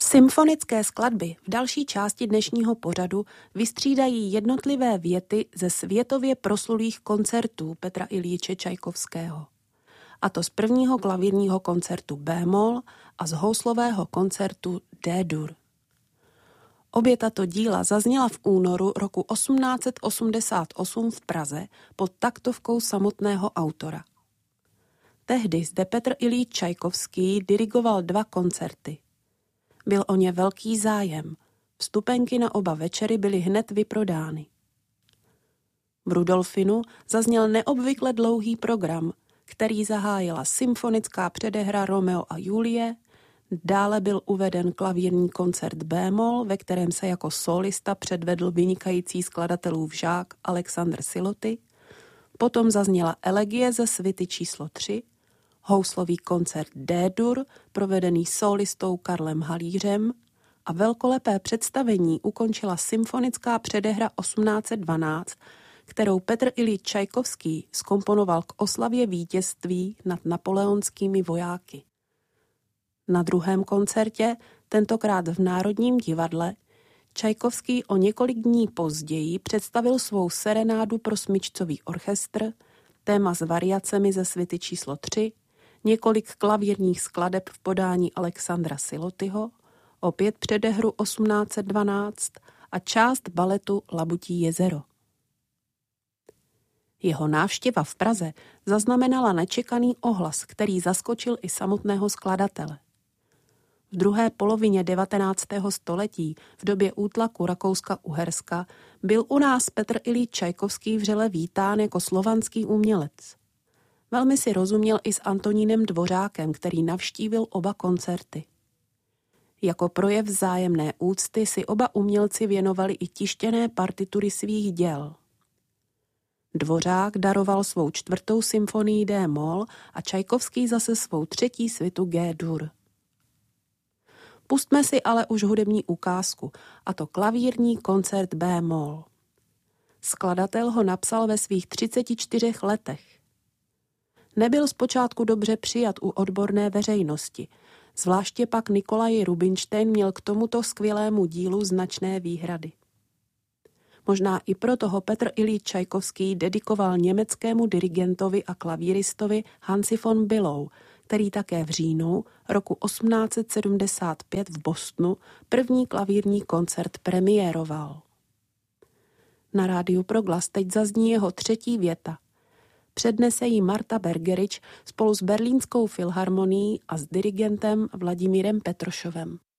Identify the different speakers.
Speaker 1: Symfonické skladby v další části dnešního pořadu vystřídají jednotlivé věty ze světově proslulých koncertů Petra Iljiče Čajkovského. A to z prvního klavírního koncertu B-moll a z houslového koncertu D-dur. Obě tato díla zazněla v únoru roku 1888 v Praze pod taktovkou samotného autora. Tehdy zde Petr Iljič Čajkovský dirigoval 2 koncerty. Byl o ně velký zájem. Vstupenky na oba večery byly hned vyprodány. V Rudolfinu zazněl neobvykle dlouhý program, který zahájila symfonická předehra Romeo a Julie, dále byl uveden klavírní koncert B-moll, ve kterém se jako solista předvedl vynikající skladatelův žák Alexandr Siloty, potom zazněla elegie ze svity číslo 3, houslový koncert D-dur, provedený solistou Karlem Halířem, a velkolepé představení ukončila symfonická předehra 1812, kterou Petr Iljič Čajkovský zkomponoval k oslavě vítězství nad napoleonskými vojáky. Na druhém koncertě, tentokrát v Národním divadle, Čajkovský o několik dní později představil svou serenádu pro smyčcový orchestr, téma s variacemi ze svity číslo 3, několik klavírních skladeb v podání Alexandra Silotyho, opět předehru 1812 a část baletu Labutí jezero. Jeho návštěva v Praze zaznamenala nečekaný ohlas, který zaskočil i samotného skladatele. V druhé polovině 19. století, v době útlaku Rakouska-Uherska, byl u nás Petr Iljič Čajkovský vřele vítán jako slovanský umělec. Velmi si rozuměl i s Antonínem Dvořákem, který navštívil oba koncerty. Jako projev vzájemné úcty si oba umělci věnovali i tištěné partitury svých děl. Dvořák daroval svou 4. symfonii D-moll a Čajkovský zase svou 3. svitu G-dur. Pustme si ale už hudební ukázku, a to klavírní koncert B-moll. Skladatel ho napsal ve svých 34 letech. Nebyl zpočátku dobře přijat u odborné veřejnosti, zvláště pak Nikolaj Rubinštejn měl k tomuto skvělému dílu značné výhrady. Možná i proto ho Petr Iljič Čajkovský dedikoval německému dirigentovi a klavíristovi Hansi von Bülow, který také v říjnu roku 1875 v Bostonu první klavírní koncert premiéroval. Na rádiu Proglas teď zazní jeho 3. věta. Přednese ji Marta Bergerič spolu s Berlínskou filharmonií a s dirigentem Vladimírem Petrošovem.